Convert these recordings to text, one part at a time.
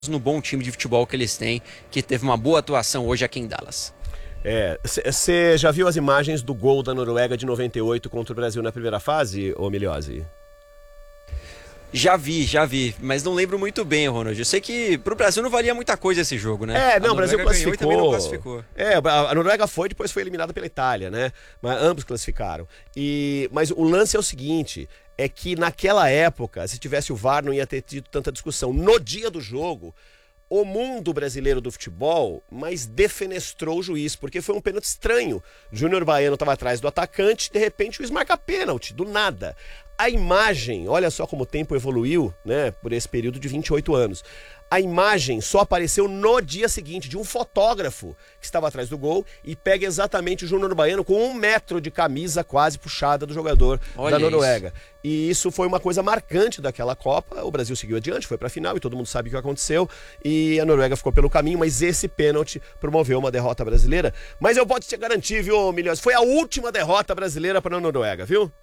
no bom time de futebol que eles têm, que teve uma boa atuação hoje aqui em Dallas. Você já viu as imagens do gol da Noruega de 98 contra o Brasil na primeira fase, ô Miliose? Já vi, mas não lembro muito bem, Ronald. Eu sei que pro Brasil não valia muita coisa esse jogo, né? O Brasil classificou. E também não classificou. A Noruega depois foi eliminada pela Itália, né? Mas ambos classificaram. Mas o lance é o seguinte, é que naquela época, se tivesse o VAR, não ia ter tido tanta discussão. No dia do jogo, o mundo brasileiro do futebol, mas defenestrou o juiz, porque foi um pênalti estranho. Júnior Baiano estava atrás do atacante, de repente o juiz marca pênalti, do nada. A imagem, olha só como o tempo evoluiu, né, por esse período de 28 anos. A imagem só apareceu no dia seguinte, de um fotógrafo que estava atrás do gol e pega exatamente o Júnior Baiano com 1 metro de camisa quase puxada do jogador da Noruega. Isso. E isso foi uma coisa marcante daquela Copa. O Brasil seguiu adiante, foi para a final e todo mundo sabe o que aconteceu. E a Noruega ficou pelo caminho, mas esse pênalti promoveu uma derrota brasileira. Mas eu posso te garantir, viu, Milhões, foi a última derrota brasileira para a Noruega, viu?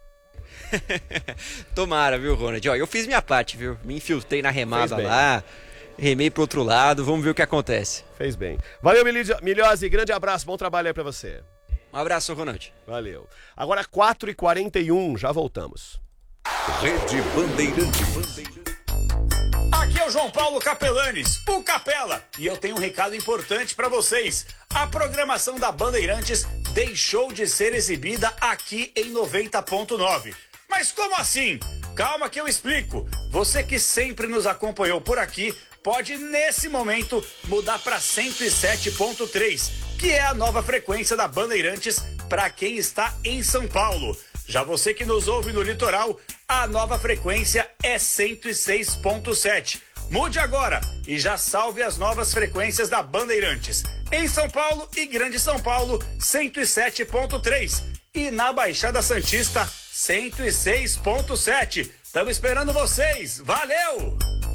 Tomara, viu, Ronald? Ó, eu fiz minha parte, viu? Me infiltrei na remada lá, remei pro outro lado, vamos ver o que acontece. Fez bem. Valeu, Miliose, grande abraço, bom trabalho aí pra você. Um abraço, Ronald. Valeu. Agora 4h41, já voltamos. Rede Bandeirantes. Aqui é o João Paulo Capelanes, o Capela, e eu tenho um recado importante para vocês. A programação da Bandeirantes deixou de ser exibida aqui em 90.9. Mas como assim? Calma que eu explico. Você que sempre nos acompanhou por aqui pode, nesse momento, mudar para 107.3, que é a nova frequência da Bandeirantes para quem está em São Paulo. Já você que nos ouve no litoral, a nova frequência é 106.7. Mude agora e já salve as novas frequências da Bandeirantes. Em São Paulo e Grande São Paulo, 107.3. E na Baixada Santista, 106.7. Estamos esperando vocês. Valeu!